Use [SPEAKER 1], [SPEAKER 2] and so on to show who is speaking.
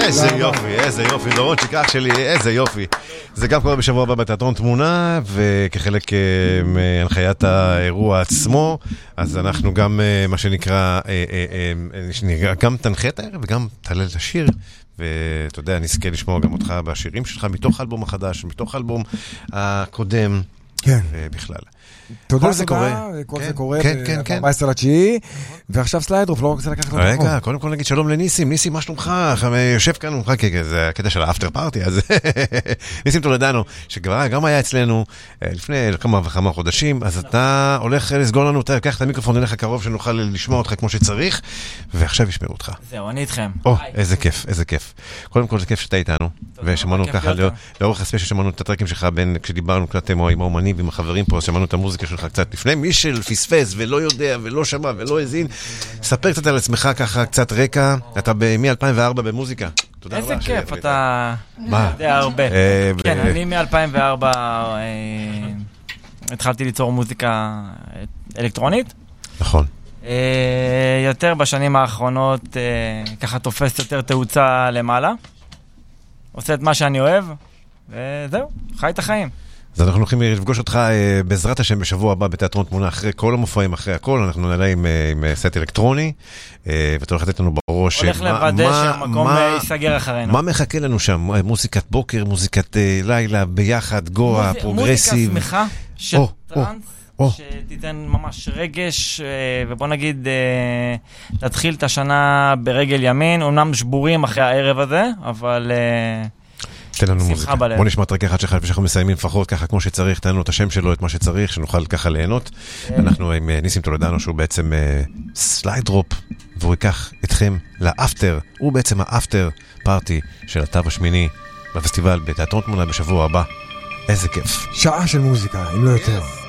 [SPEAKER 1] איזה יופי, איזה יופי, דורון שיקח שלי, איזה יופי. זה גם קורה בשבוע הבא בתיאטרון תמונה, וכחלק מהנחיית האירוע עצמו, אז אנחנו גם, מה שנקרא, גם תנחה את הערב וגם תעלה את השיר, ואתה יודע, נזכה לשמוע גם אותך בשירים שלך, מתוך האלבום החדש, מתוך האלבום הקודם, ובכלל.
[SPEAKER 2] תודה רבה, כל זה קורה ב-14/9, ועכשיו סליידרוף, לא רוצה לקחת לו.
[SPEAKER 1] רגע, קודם כל נגיד שלום לניסים, ניסים, מה שלומך? יושב כאן מומך, זה הקטע של האפטר פארטי, אז ניסים תולדנו, שגם היה אצלנו לפני כמה וכמה חודשים, אז אתה הולך לסגור לנו, אתה לקח את המיקרופון אליך קרוב, שנוכל לשמוע אותך כמו שצריך, ועכשיו ישמעו אותך.
[SPEAKER 3] זהו, אני איתכם.
[SPEAKER 1] איזה כיף, איזה כיף. קודם כל זה כיף שאתה איתנו, ושמענו ככה, לאורך הספיישל ששמענו את הטרקים שלך, כשדיברנו קצת עם האומנים ועם החברים פה, שמענו את המוזיקה שלך קצת לפני, מי שפספס ולא יודע ולא שמע ולא הזין, ספר קצת על עצמך ככה, קצת רקע, אתה מ-2004 במוזיקה.
[SPEAKER 3] איזה כיף, אתה יודע הרבה. כן, אני מ-2004 התחלתי ליצור מוזיקה אלקטרונית.
[SPEAKER 1] נכון.
[SPEAKER 3] יותר בשנים האחרונות ככה תופס יותר תאוצה למעלה. עושה את מה שאני אוהב, וזהו, חי את החיים.
[SPEAKER 1] אז אנחנו הולכים לפגוש אותך בעזרת השם בשבוע הבא בתיאטרון תמונה, אחרי כל המופעים, אחרי הכל, אנחנו נעלה עם סט אלקטרוני, ואתה הולך לתת לנו בראש
[SPEAKER 3] הולך לוודא שהמקום ייסגר אחרינו.
[SPEAKER 1] מה מחכה לנו שם? מוזיקת בוקר, מוזיקת לילה, ביחד, גואה, פרוגרסיב.
[SPEAKER 3] מוזיקה שמחה של טרנס, שתיתן ממש רגש, ובוא נגיד, תתחיל את השנה ברגל ימין, אומנם שבורים אחרי הערב הזה, אבל
[SPEAKER 1] תן לנו מוזיקה. בוא נשמע טרק אחד שלך, ושאנחנו מסיימים לפחות ככה כמו שצריך, תן לנו את השם שלו, את מה שצריך, שנוכל ככה ליהנות. אנחנו עם ניסים תולדנו, שהוא בעצם סליידרופ, והוא ייקח אתכם לאפטר, הוא בעצם האפטר פארטי של התו השמיני בפסטיבל בתיאטרון תמונה בשבוע הבא. איזה כיף.
[SPEAKER 2] שעה של מוזיקה, אם לא יותר.